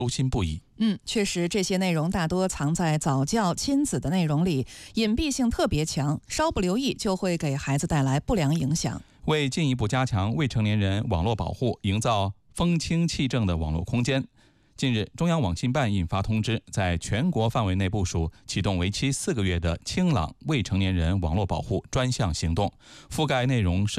忧心不已。 确实，这些内容大多藏在早教、亲子的内容里，隐蔽性特别强，稍不留意就会给孩子带来不良影响。 为进一步加强未成年人网络保护，营造风清气正的网络空间，近日，中央网信办印发通知，在全国范围内部署启动为期4个月的清朗未成年人网络保护专项行动，覆盖内容